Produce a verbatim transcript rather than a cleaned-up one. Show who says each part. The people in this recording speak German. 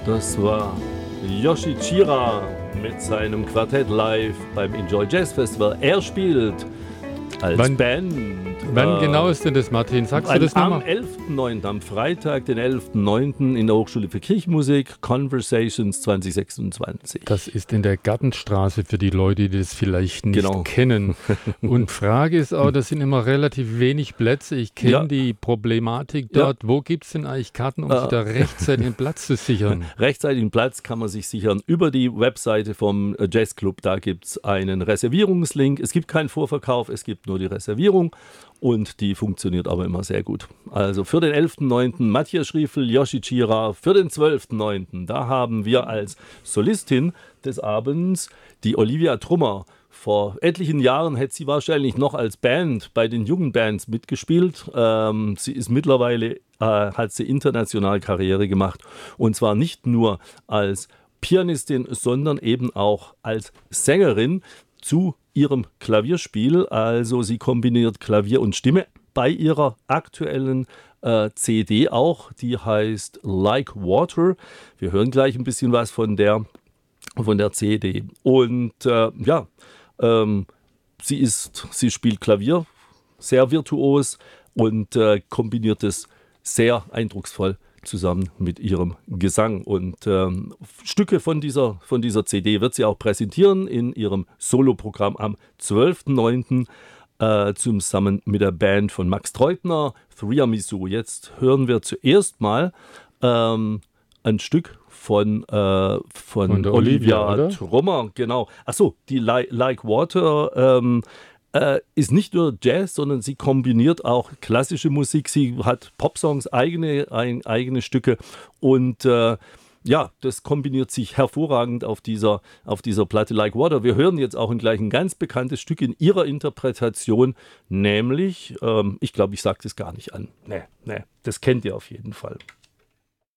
Speaker 1: Das war Yoshi Chira mit seinem Quartett live beim Enjoy Jazz Festival. Er spielt als
Speaker 2: wann,
Speaker 1: Band.
Speaker 2: Wann
Speaker 1: äh,
Speaker 2: genau ist denn das, Martin? Sagst du das nochmal?
Speaker 1: Am elften neunten, am Freitag, den elften neunten in der Hochschule für Kirchenmusik, Conversations zwanzig sechsundzwanzig.
Speaker 2: Das ist in der Gartenstraße für die Leute, die das vielleicht nicht
Speaker 1: Genau.
Speaker 2: kennen. Und Frage ist auch, das sind immer relativ wenig Plätze. Ich kenne
Speaker 1: Ja.
Speaker 2: die Problematik dort. Ja. Wo gibt es denn eigentlich Karten, um
Speaker 1: äh.
Speaker 2: sich da rechtzeitig einen Platz zu sichern?
Speaker 1: Rechtzeitigen Platz kann man sich sichern über die Webseite vom Jazzclub. Da gibt es einen Reservierungslink. Es gibt keinen Vorverkauf, es gibt nur die Reservierung. Und die funktioniert aber immer sehr gut. Also für den elften neunten Matthias Schriefel, Yoshi Chira. Für den zwölften neunten da haben wir als Solistin des Abends die Olivia Trummer. Vor etlichen Jahren hätte sie wahrscheinlich noch als Band bei den jungen Bands mitgespielt. Ähm, sie ist mittlerweile, äh, hat sie international Karriere gemacht. Und zwar nicht nur als Pianistin, sondern eben auch als Sängerin zu ihrem Klavierspiel. Also sie kombiniert Klavier und Stimme bei ihrer aktuellen äh, C D auch. Die heißt Like Water. Wir hören gleich ein bisschen was von der, von der C D. Und äh, ja, ähm, sie ist, sie spielt Klavier sehr virtuos und äh, kombiniert es sehr eindrucksvoll zusammen mit ihrem Gesang. Und ähm, Stücke von dieser, von dieser C D wird sie auch präsentieren in ihrem Soloprogramm am zwölften neunten Äh, zusammen mit der Band von Max Treutner, Threamisu. Jetzt hören wir zuerst mal ähm, ein Stück von, äh, von, von Olivia, Olivia Trummer. Genau. Achso, die Like, like Water ähm, Äh, ist nicht nur Jazz, sondern sie kombiniert auch klassische Musik. Sie hat Popsongs, eigene, ein, eigene Stücke und äh, ja, das kombiniert sich hervorragend auf dieser, auf dieser Platte Like Water. Wir hören jetzt auch gleich ein ganz bekanntes Stück in ihrer Interpretation, nämlich, ähm, ich glaube, ich sage das gar nicht an. Nee, nee, das kennt ihr auf jeden Fall.